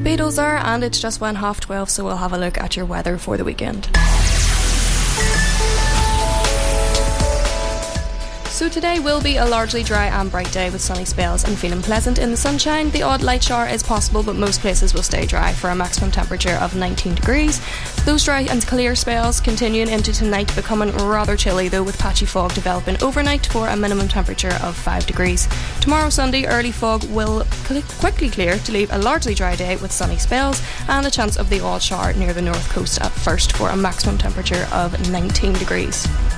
Beatles are, and it's just 12:30, so we'll have a look at your weather for the weekend. So today will be a largely dry and bright day with sunny spells and feeling pleasant in the sunshine. The odd light shower is possible, but most places will stay dry for a maximum temperature of 19 degrees. Those dry and clear spells continuing into tonight, becoming rather chilly though, with patchy fog developing overnight for a minimum temperature of 5 degrees. Tomorrow Sunday, early fog will quickly clear to leave a largely dry day with sunny spells and a chance of the odd shower near the north coast at first for a maximum temperature of 19 degrees.